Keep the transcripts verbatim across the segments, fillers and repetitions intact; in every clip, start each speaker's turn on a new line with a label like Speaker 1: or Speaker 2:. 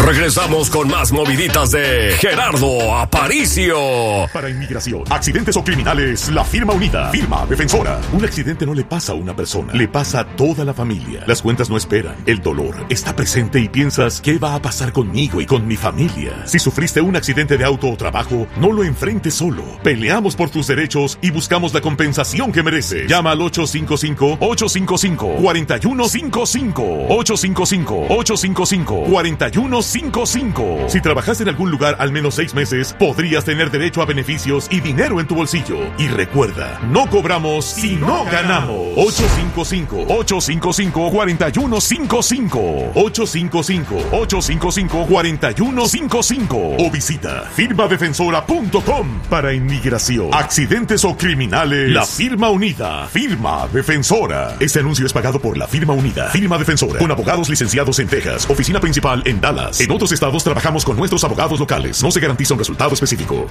Speaker 1: Regresamos con más moviditas de Gerardo Aparicio.
Speaker 2: Para inmigración, accidentes o criminales, la firma unida. Firma defensora. Un accidente no le pasa a una persona, le pasa a toda la familia. Las cuentas no esperan. El dolor está presente y piensas, ¿qué va a pasar conmigo y con mi familia? Si sufriste un accidente de auto o trabajo, no lo enfrentes solo. Peleamos por tus derechos y buscamos la compensación que mereces. Llama al ocho cinco cinco, ocho cinco cinco, cuatro uno cinco cinco. ocho cinco cinco, ocho cinco cinco, cuatro uno cinco cinco. Si trabajas en algún lugar al menos seis meses, podrías tener derecho a beneficios y dinero en tu bolsillo. Y recuerda, no cobramos si no ganamos. ocho cinco cinco, ocho cinco cinco, cuatro uno cinco cinco. ocho cinco cinco, ocho cinco cinco, cuatro uno cinco cinco. O visita firma defensora punto com. Para inmigración, accidentes o criminales, la firma unida. Firma defensora. Este anuncio es pagado por la firma unida. Firma defensora. Con abogados licenciados en Texas. Oficina principal en Dallas. En otros estados trabajamos con nuestros abogados locales. No se garantiza un resultado específico.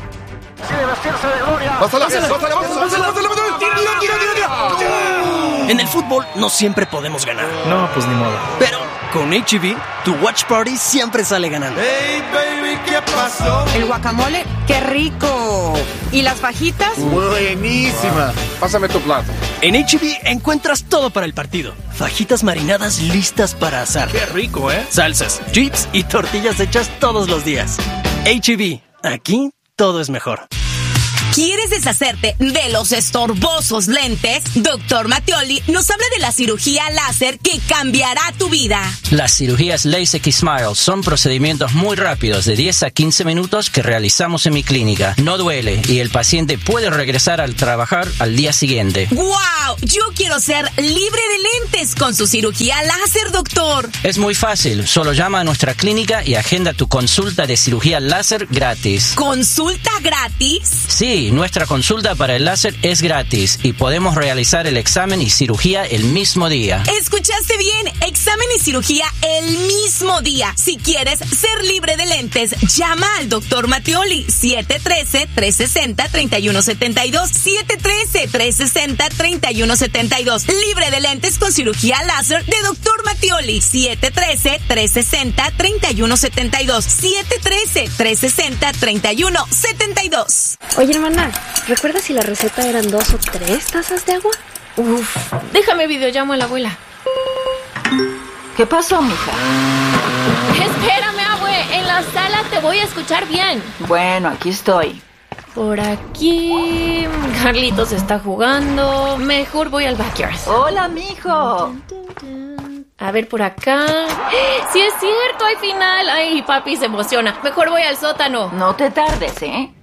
Speaker 3: En el fútbol no siempre podemos ganar.
Speaker 4: No, pues ni modo.
Speaker 3: Pero con H E B, tu watch party siempre sale ganando.
Speaker 5: Hey, baby, ¿qué pasó?
Speaker 6: El guacamole, ¡qué rico! ¿Y las fajitas?
Speaker 5: Buenísima. Pásame tu plato.
Speaker 3: En H E B encuentras todo para el partido. Fajitas marinadas listas para asar.
Speaker 4: ¡Qué rico, eh!
Speaker 3: Salsas, chips y tortillas hechas todos los días. H E B, aquí todo es mejor.
Speaker 7: ¿Quieres deshacerte de los estorbosos lentes? Doctor Mattioli nos habla de la cirugía láser que cambiará tu vida.
Speaker 8: Las cirugías LASIK y SMILE son procedimientos muy rápidos de diez a quince minutos que realizamos en mi clínica. No duele y el paciente puede regresar al trabajar al día siguiente.
Speaker 7: ¡Wow! Yo quiero ser libre de lentes con su cirugía láser, doctor.
Speaker 8: Es muy fácil. Solo llama a nuestra clínica y agenda tu consulta de cirugía láser gratis.
Speaker 7: ¿Consulta gratis?
Speaker 8: Sí. Nuestra consulta para el láser es gratis y podemos realizar el examen y cirugía el mismo día.
Speaker 7: ¿Escuchaste bien? Examen y cirugía el mismo día. Si quieres ser libre de lentes, llama al doctor Mattioli siete uno tres, tres seis cero, tres uno siete dos. siete uno tres, tres seis cero, tres uno siete dos. Libre de lentes con cirugía láser de doctor Mattioli. siete uno tres, tres seis cero, tres uno siete dos. siete uno tres, tres seis cero, tres uno siete dos.
Speaker 9: Oye, hermana, ¿recuerdas si la receta eran dos o tres tazas de agua?
Speaker 10: Uf, déjame videollamo a la abuela.
Speaker 11: ¿Qué pasó, mija?
Speaker 10: Espérame, abue, en la sala te voy a escuchar bien.
Speaker 11: Bueno, aquí estoy.
Speaker 10: Por aquí... Carlitos está jugando. Mejor voy al backyard.
Speaker 11: Hola, mijo.
Speaker 10: A ver, por acá... ¡Sí es cierto! ¡Hay final! ¡Ay, papi se emociona! Mejor voy al sótano.
Speaker 11: No te tardes, ¿eh?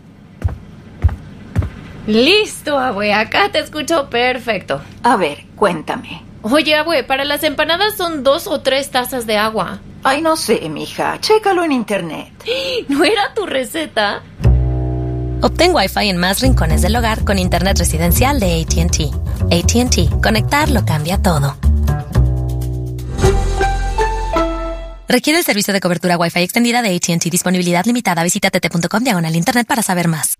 Speaker 10: Listo, abue, acá te escucho perfecto.
Speaker 11: A ver, cuéntame.
Speaker 10: Oye, abue, para las empanadas son dos o tres tazas de agua.
Speaker 11: Ay, no sé, mija, chécalo en internet.
Speaker 10: ¿No era tu receta?
Speaker 12: Obtén Wi-Fi en más rincones del hogar con internet residencial de A T and T. A T and T, conectar lo cambia todo. Requiere el servicio de cobertura Wi-Fi extendida de A T and T. Disponibilidad limitada. Visita t t punto com diagonal internet para saber más.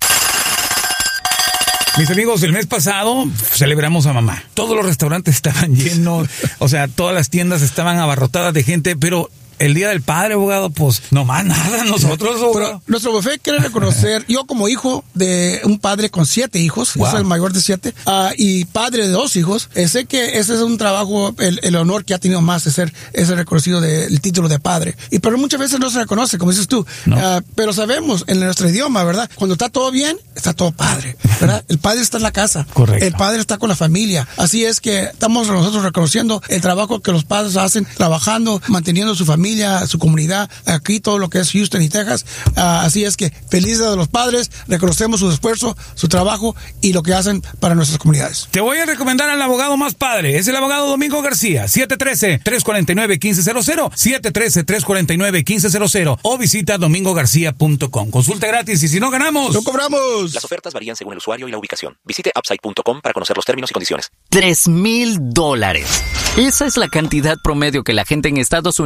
Speaker 13: Mis amigos, el mes pasado celebramos a mamá. Todos los restaurantes estaban llenos, o sea, todas las tiendas estaban abarrotadas de gente, pero el Día del Padre, abogado, pues no más nada, nosotros, abogado.
Speaker 14: Pero nuestro buffet quiere reconocer, yo como hijo de un padre con siete hijos, wow. Yo soy el mayor de siete, uh, y padre de dos hijos, eh, sé que ese es un trabajo, el, el honor que ha tenido más de ser ese reconocido del título de padre. Y pero muchas veces no se reconoce, como dices tú, no. uh, pero sabemos en nuestro idioma, ¿verdad? Cuando está todo bien, está todo padre, ¿verdad? El padre está en la casa.
Speaker 13: Correcto.
Speaker 14: El padre está con la familia. Así es que estamos nosotros reconociendo el trabajo que los padres hacen, trabajando, manteniendo su familia, su comunidad, aquí todo lo que es Houston y Texas. Uh, así es que feliz Día de los Padres, reconocemos su esfuerzo, su trabajo y lo que hacen para nuestras comunidades.
Speaker 13: Te voy a recomendar al abogado más padre, es el abogado Domingo García, siete uno tres, tres cuatro nueve, uno cinco cero cero, siete uno tres, tres cuatro nueve, uno cinco cero cero o visita domingo garcía punto com. Consulta gratis y si no ganamos,
Speaker 14: ¡no cobramos!
Speaker 15: Las ofertas varían según el usuario y la ubicación. Visite upside punto com para conocer los términos y condiciones.
Speaker 16: Tres mil dólares. Esa es la cantidad promedio que la gente en Estados Unidos está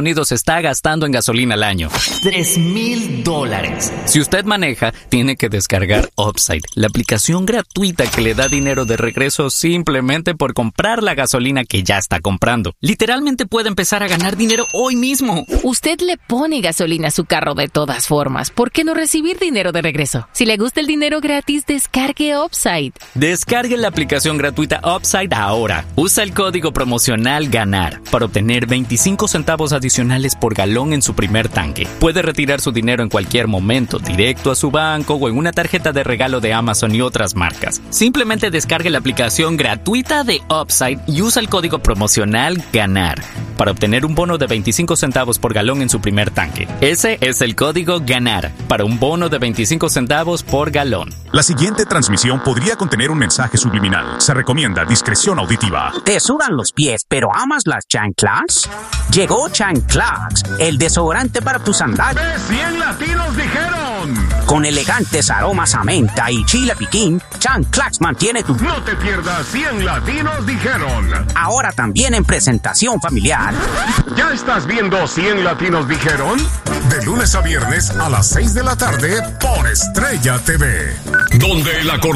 Speaker 4: está gastando en gasolina al año. Tres mil dólares. Si usted maneja, tiene que descargar Upside, la aplicación gratuita que le da dinero de regreso simplemente por comprar la gasolina que ya está comprando. Literalmente puede empezar a ganar dinero hoy mismo.
Speaker 16: Usted le pone gasolina a su carro de todas formas. ¿Por qué no recibir dinero de regreso? Si le gusta el dinero gratis, descargue Upside.
Speaker 4: Descargue la aplicación gratuita Upside ahora. Usa el código promocional GANAR para obtener veinticinco centavos adicionales por galón en su primer tanque. Puede retirar su dinero en cualquier momento, directo a su banco o en una tarjeta de regalo de Amazon y otras marcas. Simplemente descargue la aplicación gratuita de Upside y usa el código promocional GANAR para obtener un bono de veinticinco centavos por galón en su primer tanque. Ese es el código GANAR para un bono de veinticinco centavos por galón.
Speaker 17: La siguiente transmisión podría contener un mensaje subliminal. Se recomienda discreción auditiva.
Speaker 18: ¿Te sudan los pies, pero amas las chanclas? Llegó Chanclax, el desodorante para tus sandalias.
Speaker 1: cien latinos dijeron.
Speaker 18: Con elegantes aromas a menta y chile piquín, Chanclax mantiene tu...
Speaker 1: No te pierdas cien latinos dijeron.
Speaker 18: Ahora también en presentación familiar.
Speaker 1: ¿Ya estás viendo cien latinos dijeron?
Speaker 2: De lunes a viernes a las seis de la tarde por Estrella T V. Donde el acordeón